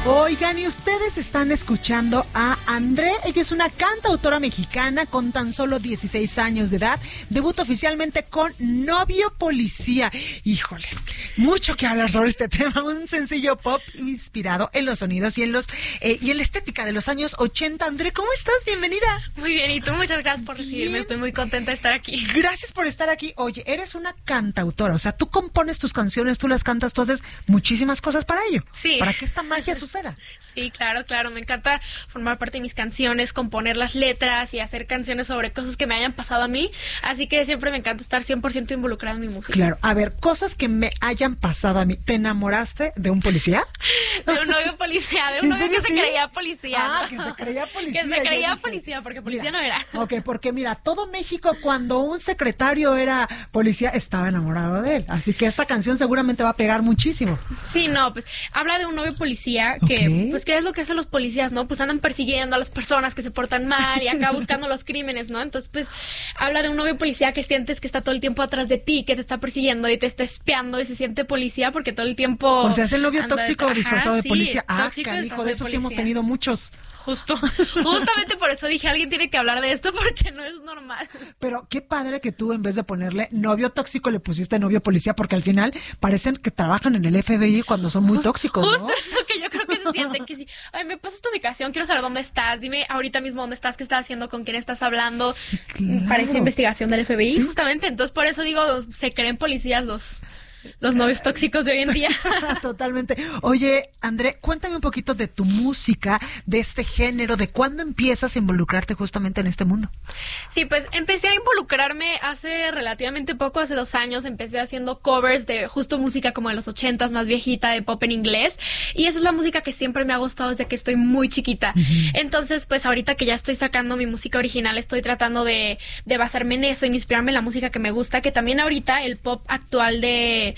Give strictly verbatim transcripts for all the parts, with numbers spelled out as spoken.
Oigan, y ustedes están escuchando a André. Ella es una cantautora mexicana con tan solo dieciséis años de edad. Debuta oficialmente con Novio Policía. Híjole, mucho que hablar sobre este tema. Un sencillo pop inspirado en los sonidos y en los eh, y en la estética de los años ochenta. André, ¿cómo estás? Bienvenida. Muy bien, y tú, muchas gracias por recibirme. Bien. Estoy muy contenta de estar aquí. Gracias por estar aquí. Oye, eres una cantautora, o sea, tú compones tus canciones, tú las cantas, tú haces muchísimas cosas para ello. Sí. Para que esta magia suceda. Sí, claro, claro. Me encanta formar parte de mis canciones, componer las letras y hacer canciones sobre cosas que me hayan pasado a mí. Así que siempre me encanta estar cien por ciento involucrada en mi música. Claro. A ver, cosas que me hayan pasado a mí. ¿Te enamoraste de un policía? De un novio policía, de un novio que sí? se creía policía. Ah, ¿no? que se creía policía. Que se creía dije, policía, porque policía mira, no era. Ok, porque mira, todo México cuando un secretario era policía estaba enamorado de él. Así que esta canción seguramente va a pegar muchísimo. Sí, no, pues habla de un novio policía que, okay. pues, ¿qué es lo que hacen los policías, no? Pues andan persiguiendo a las personas que se portan mal y acá buscando los crímenes, ¿no? Entonces, pues, habla de un novio policía que sientes que está todo el tiempo atrás de ti, que te está persiguiendo y te está espiando y se siente policía porque todo el tiempo... O sea, es el novio tóxico de... disfrazado Ajá, de policía. Sí, ah, canijo, de eso sí hemos tenido muchos. Justo, justamente por eso dije, alguien tiene que hablar de esto porque no es normal. Pero qué padre que tú en vez de ponerle novio tóxico le pusiste novio policía, porque al final parecen que trabajan en el F B I cuando son muy justo, tóxicos, ¿no? Justo eso que yo creo que se siente, que si, ay, me pasas tu ubicación, quiero saber dónde estás, dime ahorita mismo dónde estás, qué estás haciendo, con quién estás hablando. Sí, claro. Parece investigación del F B I, ¿sí? Justamente, entonces por eso digo, se creen policías los... Los novios tóxicos de hoy en día. Totalmente. Oye, André, cuéntame un poquito de tu música, de este género, de cuándo empiezas a involucrarte justamente en este mundo. Sí, pues empecé a involucrarme hace relativamente poco, hace dos años. Empecé haciendo covers de justo música como de los ochentas, más viejita, de pop en inglés. Y esa es la música que siempre me ha gustado desde que estoy muy chiquita. Uh-huh. Entonces, pues ahorita que ya estoy sacando mi música original, estoy tratando de, de basarme en eso, en inspirarme en la música que me gusta, que también ahorita el pop actual de...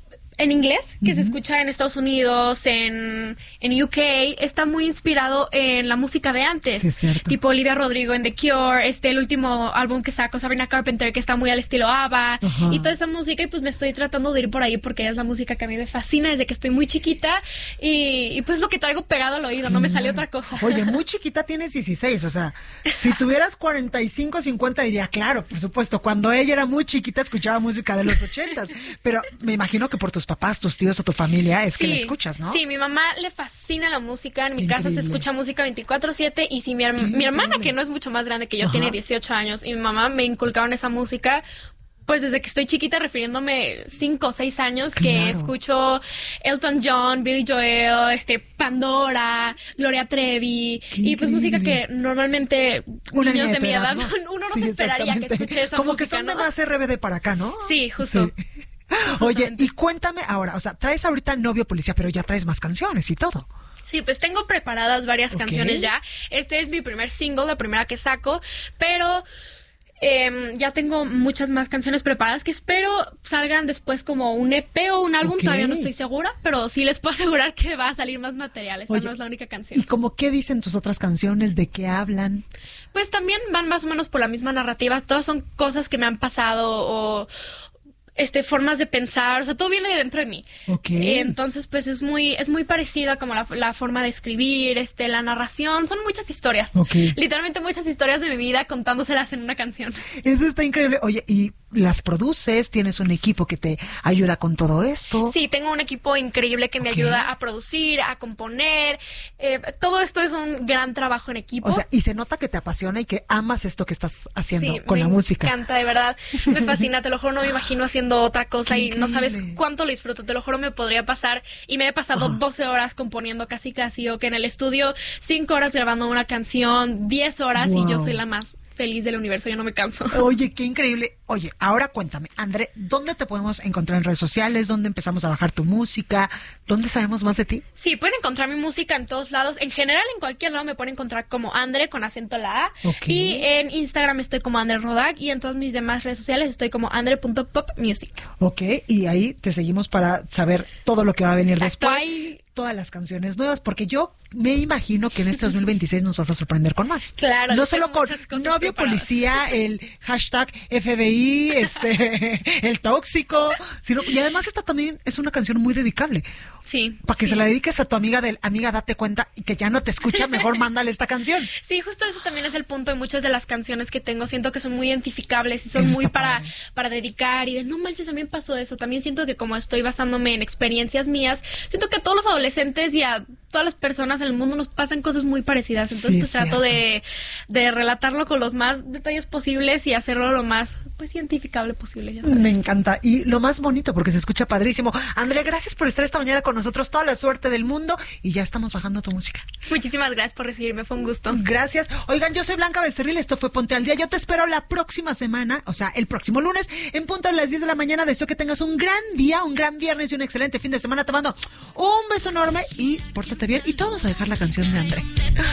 en inglés, que uh-huh. se escucha en Estados Unidos, en, en U K, está muy inspirado en la música de antes. Sí, es cierto. Tipo Olivia Rodrigo en The Cure, este, el último álbum que sacó Sabrina Carpenter, que está muy al estilo ABBA, uh-huh. y toda esa música, y pues me estoy tratando de ir por ahí porque es la música que a mí me fascina desde que estoy muy chiquita, y, y pues lo que traigo pegado al oído, no me sale otra cosa. Oye, muy chiquita tienes dieciséis, o sea, si tuvieras cuarenta y cinco, cincuenta diría, claro, por supuesto, cuando ella era muy chiquita escuchaba música de los ochentas, pero me imagino que por tus papás, tus tíos o tu familia es sí, que la escuchas, ¿no? Sí, mi mamá le fascina la música. En mi Increíble. casa se escucha música veinticuatro siete y si mi, her- mi hermana, que no es mucho más grande que yo, Ajá. tiene dieciocho años y mi mamá me inculcaron esa música pues desde que estoy chiquita, refiriéndome cinco o seis años, claro. que escucho Elton John, Billy Joel, este, Pandora, Gloria Trevi, Qué y pues increíble. música que normalmente Una niños de mi edad, ¿no? uno no sí, se esperaría que escuche esa Como música, que son ¿no? de más R B D para acá, ¿no? Sí, justo. Sí. Oye, y cuéntame ahora, o sea, traes ahorita Novio Policía, pero ya traes más canciones y todo. Sí, pues tengo preparadas varias okay. canciones ya. Este es mi primer single, la primera que saco, pero... Eh, ya tengo muchas más canciones preparadas que espero salgan después como un E P o un álbum, okay. todavía no estoy segura, pero sí les puedo asegurar que va a salir más material, esta Oye, no es la única canción. ¿Y como qué dicen tus otras canciones? ¿De qué hablan? Pues también van más o menos por la misma narrativa, todas son cosas que me han pasado o... este formas de pensar, o sea, todo viene de dentro de mí. Okay. Entonces, pues es muy es muy parecida como la, la forma de escribir, este la narración, son muchas historias. Okay. Literalmente muchas historias de mi vida contándoselas en una canción. Eso está increíble. Oye, y las produces, tienes un equipo que te ayuda con todo esto. Sí, tengo un equipo increíble que me okay. ayuda a producir, a componer. Eh, todo esto es un gran trabajo en equipo. O sea, y se nota que te apasiona y que amas esto que estás haciendo sí, con la música. Me encanta, de verdad. Me fascina, te lo juro, no me imagino haciendo otra cosa y no sabes cuánto lo disfruto, te lo juro, me podría pasar y me he pasado uh-huh. doce horas componiendo casi casi o que en el estudio cinco horas grabando una canción, diez horas wow. y yo soy la más feliz del universo, yo no me canso. Oye, qué increíble. Oye, ahora cuéntame, André, ¿dónde te podemos encontrar en redes sociales? ¿Dónde empezamos a bajar tu música? ¿Dónde sabemos más de ti? Sí, pueden encontrar mi música en todos lados. En general, en cualquier lado me pueden encontrar como André con acento la A. Okay. Y en Instagram estoy como André Rodak y en todas mis demás redes sociales estoy como andre punto pop music. Ok, y ahí te seguimos para saber todo lo que va a venir Exacto. después. Ahí todas las canciones nuevas, porque yo me imagino que en este dos mil veintiséis nos vas a sorprender con más. Claro. No solo con novio preparadas. Policía, el hashtag F B I, este, el tóxico, sino, y además esta también es una canción muy dedicable. Sí. Para que sí. se la dediques a tu amiga del, amiga, date cuenta y que ya no te escucha, mejor mándale esta canción. Sí, justo ese también es el punto de muchas de las canciones que tengo. Siento que son muy identificables y son Eso muy está para, padre. para dedicar y de no manches, también pasó eso. También siento que como estoy basándome en experiencias mías, siento que a todos los adolescentes y a todas las personas en el mundo nos pasan cosas muy parecidas. Entonces, Sí, pues cierto. trato de, de relatarlo con los más detalles posibles y hacerlo lo más, pues, identificable posible. Ya sabes. Me encanta. Y lo más bonito, porque se escucha padrísimo. Andrea, gracias por estar esta mañana con nosotros. Toda la suerte del mundo. Y ya estamos bajando tu música. Muchísimas gracias por recibirme, fue un gusto. Gracias. Oigan, yo soy Blanca Becerril, esto fue Ponte al Día. Yo te espero la próxima semana, o sea, el próximo lunes, en punto a las diez de la mañana. Deseo que tengas un gran día, un gran viernes y un excelente fin de semana. Te mando un beso enorme y pórtate bien. Y te vamos a dejar la canción de André.